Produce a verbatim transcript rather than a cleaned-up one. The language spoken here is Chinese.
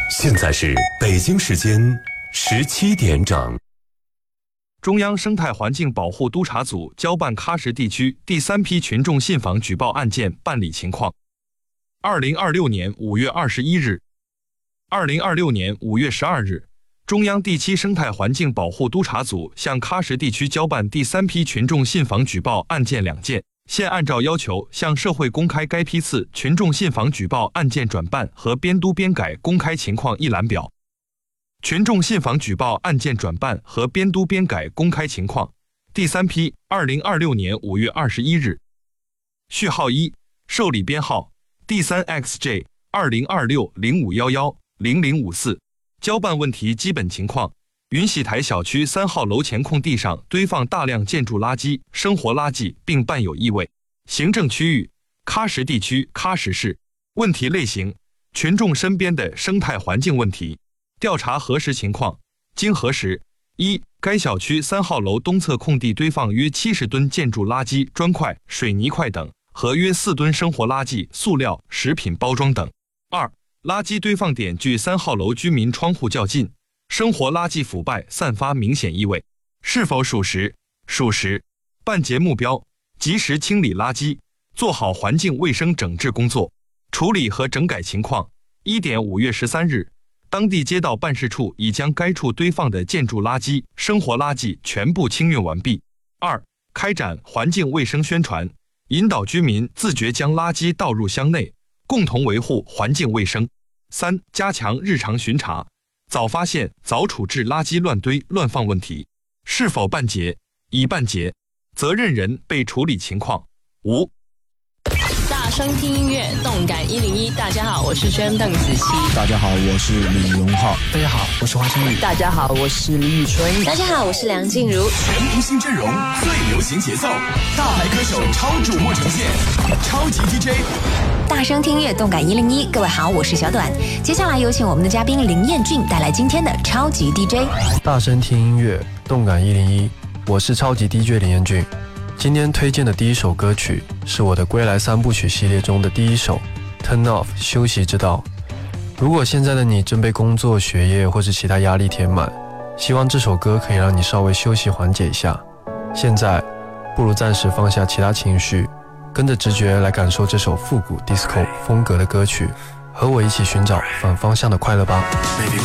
现在是北京时间十七点整。 中央生态环境保护督察组交办喀什地区第三批群众信访举报案件办理情况。二零二六年五月二十一日，二零二六年五月十二日，中央第七生态环境保护督察组向喀什地区交办第三批群众信访举报案件两件，现按照要求向社会公开该批次群众信访举报案件转办和编督编改公开情况一览表。群众信访举报案件转办和编督编改公开情况，第三批，二零二六年五月二十一日。序号一，受理编号 D 三 X J 二零二六零五一一零零五四。交办问题基本情况：云喜台小区三号楼前空地上堆放大量建筑垃圾、生活垃圾，并伴有异味。行政区域：喀什地区喀什市。问题类型：群众身边的生态环境问题。调查核实情况：经核实，一、该小区三号楼东侧空地堆放约七十吨建筑垃圾、砖块、水泥块等，和约四吨生活垃圾、塑料、食品包装等。二、垃圾堆放点距三号楼居民窗户较近，生活垃圾腐败，散发明显异味，是否属实？属实。办结目标：及时清理垃圾，做好环境卫生整治工作。处理和整改情况：一点五月十三日。当地街道办事处已将该处堆放的建筑垃圾、生活垃圾全部清运完毕。二、开展环境卫生宣传，引导居民自觉将垃圾倒入箱内，共同维护环境卫生。三、加强日常巡查，早发现、早处置垃圾乱堆乱放问题。是否办结？已办结。责任人被处理情况无。 大声听音乐，动感一零一。大家好，我是轩邓紫棋。 大家好，我是李荣浩。 大家好，我是华晨宇。 大家好，我是李宇春。 大家好，我是梁静茹。 全明星阵容，最流行节奏，大牌歌手超瞩目呈现，超级 D J。 大声听音乐，动感一零一。各位好，我是小短。接下来有请我们的嘉宾林彦俊带来今天的超级 D J。 大声听音乐，动感一零一。我是超级 D J 林彦俊。今天推荐的第一首歌曲是我的归来三部曲系列中的第一首 Turn Off 休息之道。如果现在的你正被工作、学业或是其他压力填满，希望这首歌可以让你稍微休息缓解一下。现在不如暂时放下其他情绪，跟着直觉来感受这首复古 disco 风格的歌曲，和我一起寻找反方向的快乐吧。 Baby